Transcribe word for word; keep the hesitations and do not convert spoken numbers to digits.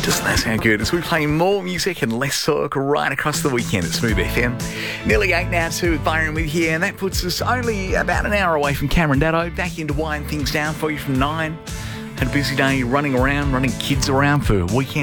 Doesn't that sound good? As we play more music and less talk right across the weekend at Smooth F M. Nearly eight now too with Byron with you, and that puts us only about an hour away from Cameron Daddo. Back in to wind things down for you from nine. Had a busy day running around, running kids around for weekend